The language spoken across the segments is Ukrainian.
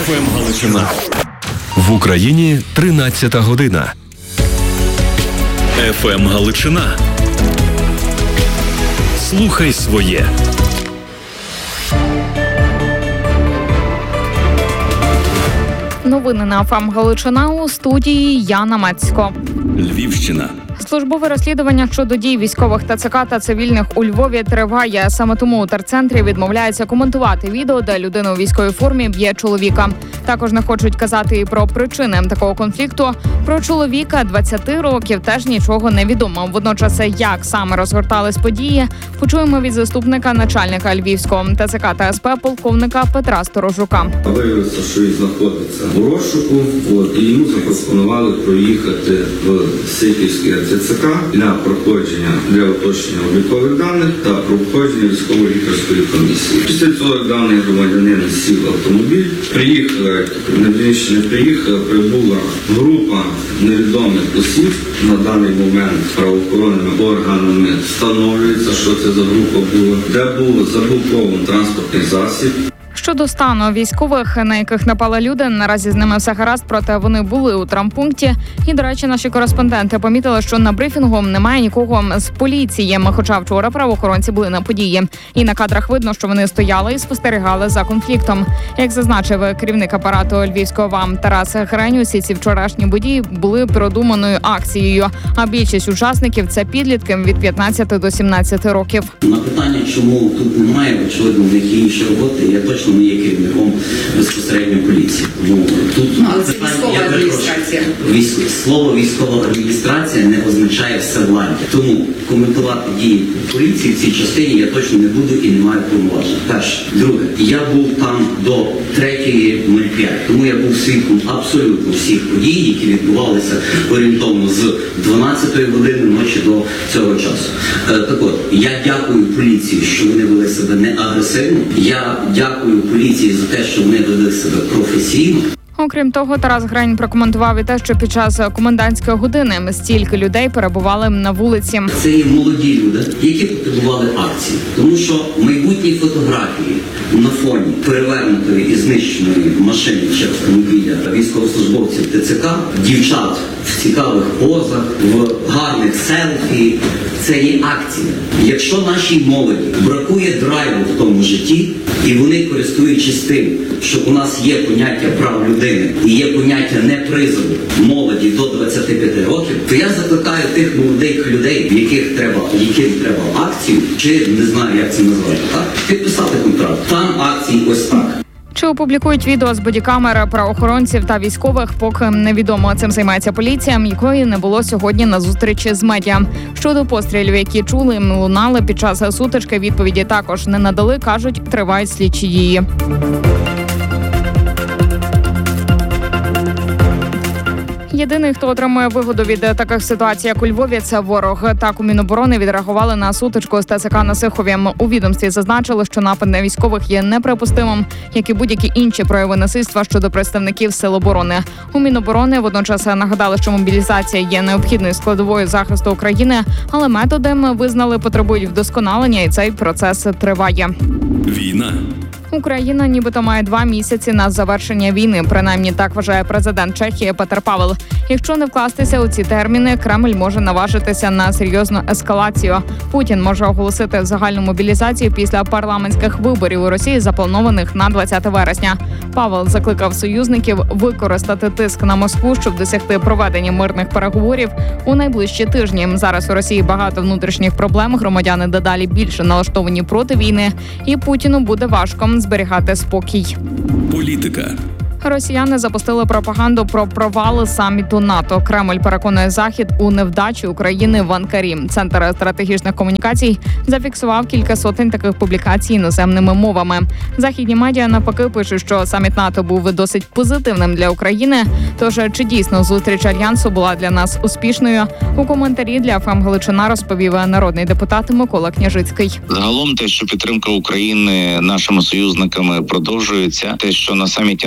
ФМ Галичина. В Україні 13 година. ФМ Галичина. Слухай своє. Новини на ФМ Галичина, у студії Яна Мацько. Львівщина. Службове розслідування щодо дій військових ТЦК та цивільних у Львові триває. Саме тому у терцентрі відмовляється коментувати відео, де людина у військовій формі б'є чоловіка. Також не хочуть казати і про причини такого конфлікту. Про чоловіка 20 років теж нічого не відомо. Водночас, як саме розгортались події, почуємо від заступника начальника Львівського ТЦК та СП полковника Петра Сторожука. Виявилося, що він знаходиться у розшуку, і йому запропонували проїхати в Сихівський ТЦК для проходження, для уточнення облікових даних та проходження військово-лікарської комісії. Після цього даний громадянин сів в автомобіль, прибула група невідомих осіб. На даний момент правоохоронними органами встановлюється, що це за група була, де був заблокований транспортний засіб. Щодо стану військових, на яких напали люди, наразі з ними все гаразд, проте вони були у травмпункті. І, до речі, наші кореспонденти помітили, що на брифінгу немає нікого з поліції, хоча вчора правоохоронці були на події. І на кадрах видно, що вони стояли і спостерігали за конфліктом. Як зазначив керівник апарату Львівського ВАМ Тарас Грень, усі ці вчорашні події були продуманою акцією, а більшість учасників – це підлітки від 15 до 17 років. На питання, чому тут немає, очевидно, в них є інші роботи, я точно не є керівником безпосередньо поліції. Тому тут це військова адміністрація. Слово військова адміністрація не означає всевладдя. Тому коментувати дії поліції в цій частині я точно не буду і не маю повноважень. Перше. Друге. Я був там до 3:05, тому я був свідком абсолютно всіх подій, які відбувалися орієнтовно з 12-ї години ночі до цього часу. Так от, я дякую поліції, що вони вели себе не агресивно. Я дякую поліції за те, що вони вели себе професійно. Окрім того, Тарас Грень прокоментував і те, що під час комендантської години стільки людей перебували на вулиці. Це є молоді люди, які потребували акції. Тому що майбутні фотографії на фоні перевернутої і знищеної машини чи автомобіля військовослужбовців ТЦК, дівчат в цікавих позах, в гарних селфі – це є акція. Якщо нашій молоді бракує драйву в тому житті, і вони, користуючись тим, що у нас є поняття прав людини і є поняття непризову молоді до 25 років, то я закликаю тих молодих людей, яким треба акцію, чи не знаю, як це назвати, так? Підписати контракт. Там акції ось так. Чи опублікують відео з бодікамер правоохоронців та військових, поки невідомо. Цим займається поліція, якої не було сьогодні на зустрічі з медіа. Щодо пострілів, які чули, лунали під час сутички, відповіді також не надали, кажуть, тривають слідчі дії. Єдиний, хто отримує вигоду від таких ситуацій, як у Львові, це ворог. Так, у Міноборони відреагували на сутичку з ТЦК на Сихові. У відомстві зазначили, що напад на військових є неприпустимим, як і будь-які інші прояви насильства щодо представників сил оборони. У Міноборони водночас нагадали, що мобілізація є необхідною складовою захисту України, але методи визнали потребують вдосконалення, і цей процес триває. Війна. Україна нібито має 2 місяці на завершення війни. Принаймні так вважає президент Чехії Петер Павел. Якщо не вкластися у ці терміни, Кремль може наважитися на серйозну ескалацію. Путін може оголосити загальну мобілізацію після парламентських виборів у Росії, запланованих на 20 вересня. Павел закликав союзників використати тиск на Москву, щоб досягти проведення мирних переговорів у найближчі тижні. Зараз у Росії багато внутрішніх проблем, громадяни дедалі більше налаштовані проти війни, і Путіну буде важко зберігати спокій. Політика. Росіяни запустили пропаганду про провали саміту НАТО. Кремль переконує Захід у невдачі України в Анкарі. Центр стратегічних комунікацій зафіксував кілька сотень таких публікацій іноземними мовами. Західні медіа навпаки пишуть, що саміт НАТО був досить позитивним для України. Тож, чи дійсно зустріч Альянсу була для нас успішною? У коментарі для ФМ Галичина розповів народний депутат Микола Княжицький. Загалом те, що підтримка України нашими союзниками продовжується, те, що на саміті НАТО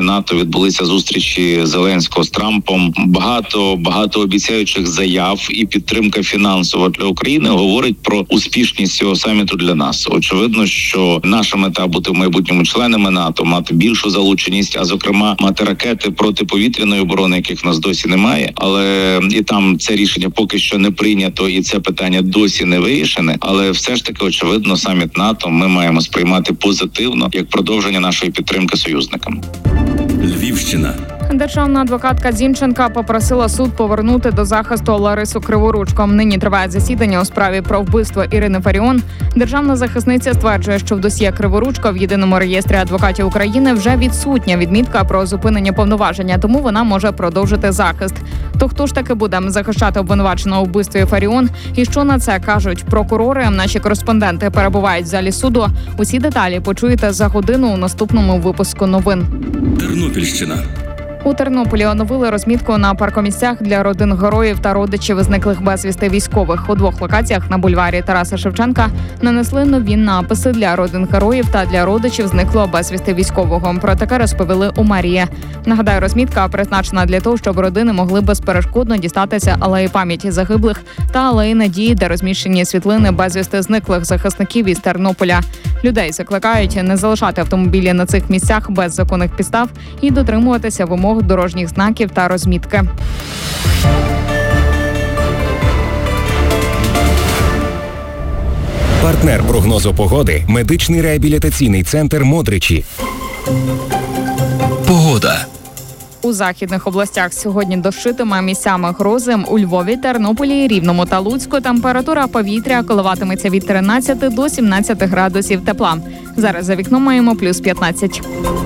відбулися зустрічі Зеленського з Трампом. Багато обіцяючих заяв і підтримка фінансова для України говорить про успішність цього саміту для нас. Очевидно, що наша мета бути в майбутньому членами НАТО, мати більшу залученість, а зокрема мати ракети протиповітряної оборони, яких в нас досі немає. Але і там це рішення поки що не прийнято, і це питання досі не вирішене. Але все ж таки, очевидно, саміт НАТО ми маємо сприймати позитивно як продовження нашої підтримки союзникам. Львівщина. Державна адвокатка Зінченка попросила суд повернути до захисту Ларису Криворучко. Нині триває засідання у справі про вбивство Ірини Фаріон. Державна захисниця стверджує, що в досьє Криворучко в єдиному реєстрі адвокатів України вже відсутня відмітка про зупинення повноваження, тому вона може продовжити захист. То хто ж таки буде захищати обвинуваченого у вбивстві Фаріон? І що на це кажуть прокурори? Наші кореспонденти перебувають в залі суду. Усі деталі почуєте за годину у наступному випуску новин. Тернопільщина. У Тернополі оновили розмітку на паркомісцях для родин героїв та родичів зниклих безвісти військових. У двох локаціях на бульварі Тараса Шевченка нанесли нові написи для родин героїв та для родичів зниклого безвісти військового. Про таке розповіли у мерії. Нагадаю, розмітка призначена для того, щоб родини могли безперешкодно дістатися алеї пам'яті загиблих та алеї надії, де розміщені світлини безвісти зниклих захисників із Тернополя. Людей закликають не залишати автомобілі на цих місцях без законних підстав і дотримуватися вимог дорожніх знаків та розмітки. Партнер прогнозу погоди – медичний реабілітаційний центр «Модричі». Погода. У західних областях сьогодні дощитиме, місцями грози. У Львові, Тернополі, Рівному та Луцьку температура повітря коливатиметься від 13 до 17 градусів тепла. Зараз за вікном маємо плюс 15.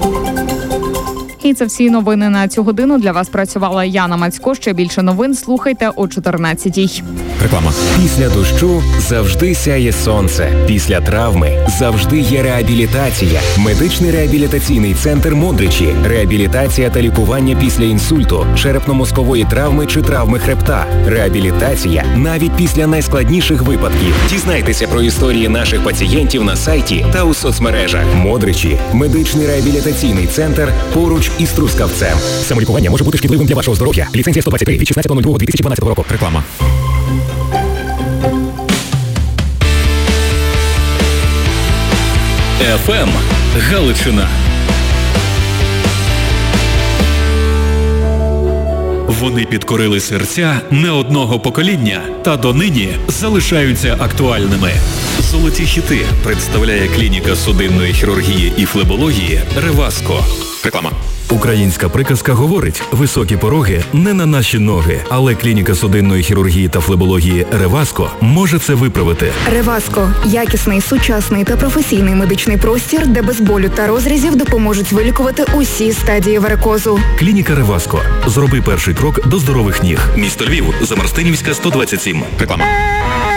І це всі новини на цю годину. Для вас працювала Яна Мацько. Ще більше новин слухайте о 14-й. Реклама. Після дощу завжди сяє сонце. Після травми завжди є реабілітація. Медичний реабілітаційний центр «Модричі». Реабілітація та лікування після інсульту, черепно-мозкової травми чи травми хребта. Реабілітація навіть після найскладніших випадків. Дізнайтеся про історії наших пацієнтів на сайті та у соцмережах. «Модричі» – медичний реабілітаційний центр поруч із Трускавцем. Самолікування може бути шкідливим для вашого здоров'я. Ліцензія 123 від 16.02.2012 року. Реклама. ФМ Галичина. Вони підкорили серця не одного покоління та донині залишаються актуальними. Золоті хіти представляє клініка судинної хірургії і флебології «Реваско». Реклама. Українська приказка говорить: високі пороги не на наші ноги, але клініка судинної хірургії та флебології «Реваско» може це виправити. «Реваско» – якісний, сучасний та професійний медичний простір, де без болю та розрізів допоможуть вилікувати усі стадії варикозу. Клініка «Реваско». Зроби перший крок до здорових ніг. Місто Львів, Замарстинівська, 127. Реклама.